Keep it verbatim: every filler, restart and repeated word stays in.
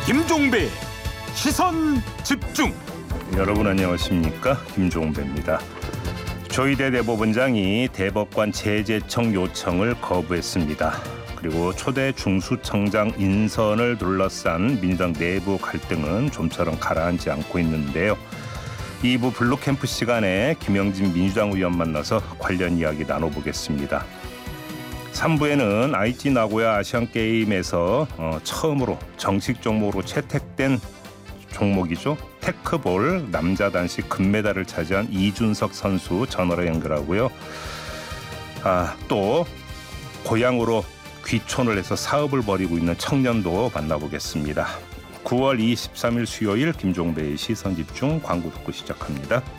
김종배 시선 집중. 여러분 안녕하십니까? 김종배입니다. 조희대 대법원장이 대법관 재제청 요청을 거부했습니다. 그리고 초대 중수청장 인선을 둘러싼 민주당 내부 갈등은 좀처럼 가라앉지 않고 있는데요. 이 부 블루캠프 시간에 김영진 민주당 의원 만나서 관련 이야기 나눠보겠습니다. 삼 부에는 아이치 나고야 아시안게임에서 어, 처음으로 정식 종목으로 채택된 종목이죠. 테크볼 남자 단식 금메달을 차지한 이준석 선수 전화로 연결하고요. 아, 또 고향으로 귀촌을 해서 사업을 벌이고 있는 청년도 만나보겠습니다. 구월 이십삼일 수요일 김종배의 시선집중 광고 듣고 시작합니다.